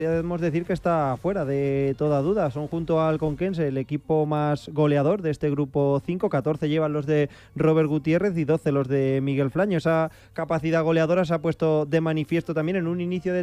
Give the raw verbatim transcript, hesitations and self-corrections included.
podemos decir que está fuera de toda duda. Son junto al Conquense el equipo más goleador de este grupo cinco. catorce llevan los de Robert Gutiérrez y doce los de Miguel Flaño. Esa capacidad goleadora se ha puesto de manifiesto también en un inicio de